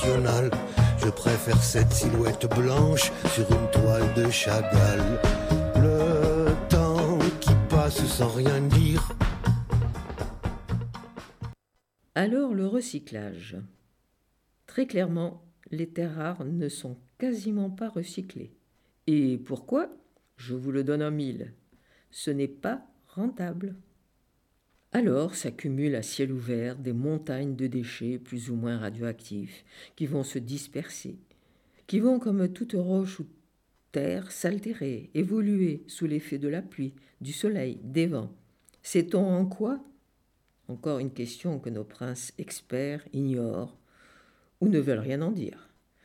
Je préfère cette silhouette blanche sur une toile de Chagall. Le temps qui passe sans rien dire. Alors le recyclage. Très clairement, les terres rares ne sont quasiment pas recyclées. Et pourquoi ? Je vous le donne en mille. Ce n'est pas rentable. Alors s'accumulent à ciel ouvert des montagnes de déchets plus ou moins radioactifs qui vont se disperser, qui vont comme toute roche ou terre s'altérer, évoluer sous l'effet de la pluie, du soleil, des vents. Sait-on en quoi ? Encore une question que nos princes experts ignorent ou ne veulent rien en dire.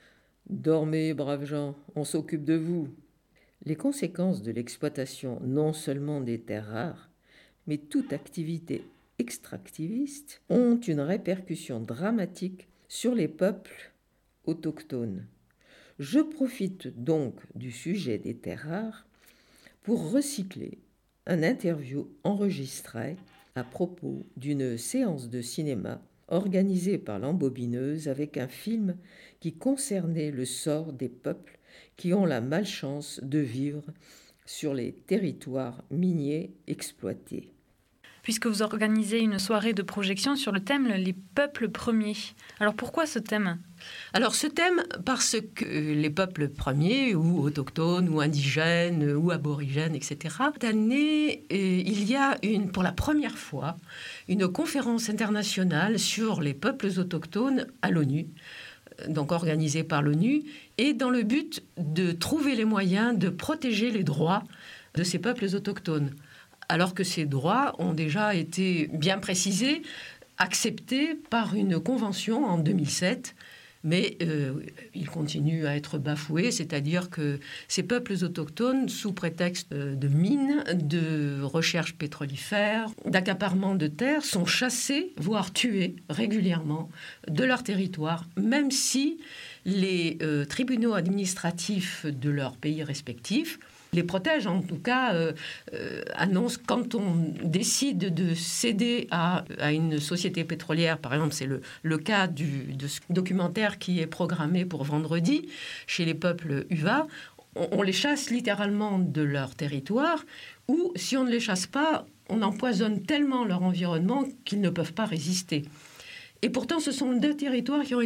Dormez, braves gens, on s'occupe de vous. Les conséquences de l'exploitation non seulement des terres rares, mais toute activité extractiviste ont une répercussion dramatique sur les peuples autochtones. Je profite donc du sujet des terres rares pour recycler un interview enregistré à propos d'une séance de cinéma organisée par l'embobineuse avec un film qui concernait le sort des peuples qui ont la malchance de vivre sur les territoires miniers exploités. Puisque vous organisez une soirée de projection sur le thème « Les peuples premiers ». Alors pourquoi ce thème ? Alors ce thème, parce que les peuples premiers, ou autochtones, ou indigènes, ou aborigènes, etc., cette année, il y a pour la première fois une conférence internationale sur les peuples autochtones à l'ONU, donc organisée par l'ONU, et dans le but de trouver les moyens de protéger les droits de ces peuples autochtones. Alors que ces droits ont déjà été bien précisés, acceptés par une convention en 2007, mais ils continuent à être bafoués, c'est-à-dire que ces peuples autochtones, sous prétexte de mines, de recherche pétrolifère, d'accaparement de terres, sont chassés, voire tués régulièrement de leur territoire, même si les tribunaux administratifs de leurs pays respectifs les protègent, en tout cas, annoncent quand on décide de céder à une société pétrolière, par exemple, c'est le cas de ce documentaire qui est programmé pour vendredi chez les peuples Uva, on les chasse littéralement de leur territoire, ou si on ne les chasse pas, on empoisonne tellement leur environnement qu'ils ne peuvent pas résister. Et pourtant, ce sont deux territoires qui ont